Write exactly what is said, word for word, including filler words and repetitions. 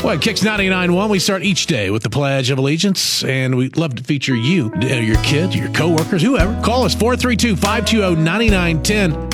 Well, Kicks ninety-nine point one, we start each day with the Pledge of Allegiance, and we'd love to feature you, your kids, your coworkers, whoever. Call us four three two, five two zero, nine nine one zero.